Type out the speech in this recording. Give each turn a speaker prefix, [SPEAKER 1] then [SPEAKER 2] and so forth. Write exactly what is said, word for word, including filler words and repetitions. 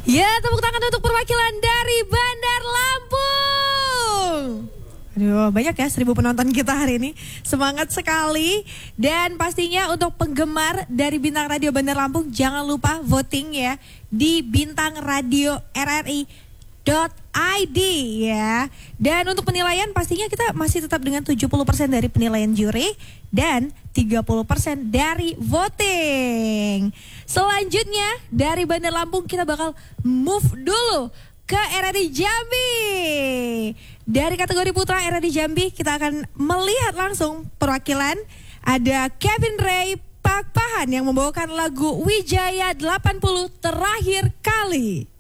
[SPEAKER 1] Ya, tepuk tangan untuk perwakilan dari Bandar Lampung. Aduh, banyak ya seribu penonton kita hari ini. Semangat sekali. Dan pastinya untuk penggemar dari Bintang Radio Bandar Lampung, jangan lupa voting ya di bintang radio r r i dot i d ya. Dan untuk penilaian pastinya kita masih tetap dengan tujuh puluh persen dari penilaian juri dan tiga puluh persen dari voting. Selanjutnya dari Bandar Lampung kita bakal move dulu ke R R I Jambi. Dari kategori putra R R I Jambi kita akan melihat langsung perwakilan. Ada Kevin Ray Pakpahan yang membawakan lagu Wijaya delapan puluh Terakhir Kali.